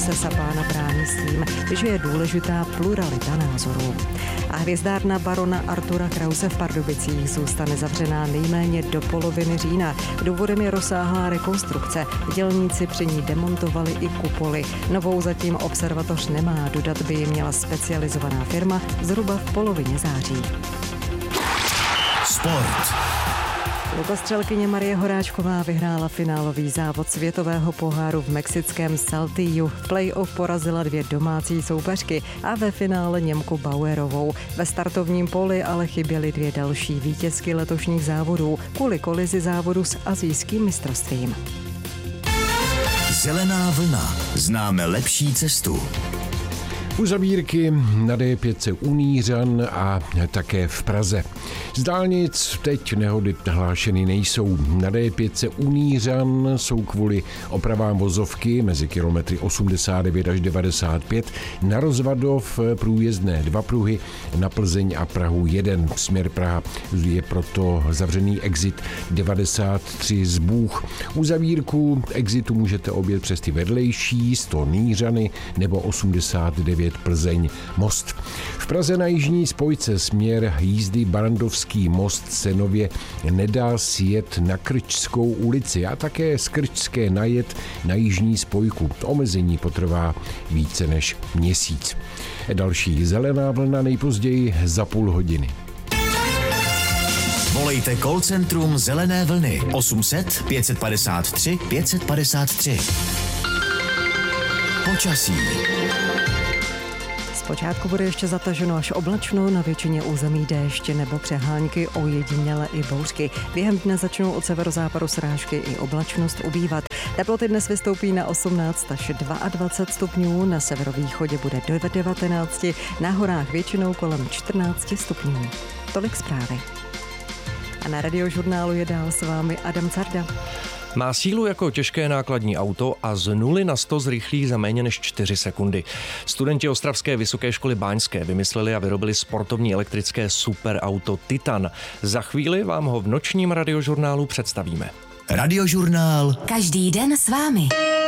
se Sapána brání s tím, že je důležitá pluralita názorů. A hvězdárna barona Artura Krause v Pardubicích zůstane zavřená nejméně do poloviny října. Důvodem je rozsáhlá rekonstrukce. Dělníci při ní demontovali i kupoly. Novou zatím observatoř nemá, dodat by ji měla specializovaná firma zhruba v polovině září. Sport. Lukostřelkyně Marie Horáčková vyhrála finálový závod světového poháru v mexickém Saltillu. V play-off porazila 2 domácí soupeřky a ve finále Němku Bauerovou. Ve startovním poli ale chyběly 2 další vítězky letošních závodů kvůli kolizi závodu s asijským mistrovstvím. Zelená vlna. Známe lepší cestu. Uzavírky na D5 u Nířan a také v Praze. Z dálnic teď nehody hlášeny nejsou. Na D5 u Nířan jsou kvůli opravám vozovky mezi kilometry 89 až 95 na Rozvadov průjezdné 2 pruhy, na Plzeň a Prahu 1. Směr Praha je proto zavřený exit 93 z Bůh. Uzavírku exitu můžete objet přes ty vedlejší 100 Nířany nebo 89 Plzeň Most. V Praze na jižní spojce směr jízdy Barandovský most se nově nedá sjet na Krčskou ulici a také z Krčské najet na jižní spojku. Omezení potrvá více než měsíc. Další zelená vlna nejpozději za půl hodiny. Volejte call centrum Zelené vlny 800 553 553. Počasí. Zpočátku bude ještě zataženo až oblačno, na většině území déšť nebo přehánky, ojediněle i bouřky. Během dne začnou od severozápadu srážky i oblačnost ubývat. Teploty dnes vystoupí na 18 až 22 stupňů, na severovýchodě bude do 19, na horách většinou kolem 14 stupňů. Tolik zprávy. A na Radiožurnálu je dál s vámi Adam Carda. Má sílu jako těžké nákladní auto a z 0 na 100 zrychlí za méně než 4 sekundy. Studenti Ostravské vysoké školy báňské vymysleli a vyrobili sportovní elektrické superauto Titan. Za chvíli vám ho v nočním Radiožurnálu představíme. Radiožurnál. Každý den s vámi.